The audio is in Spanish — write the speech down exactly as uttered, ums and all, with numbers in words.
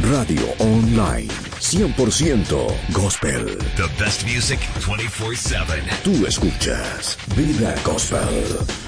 Radio Online. cien por ciento Gospel. The best music twenty-four seven. Tú escuchas Vida Gospel.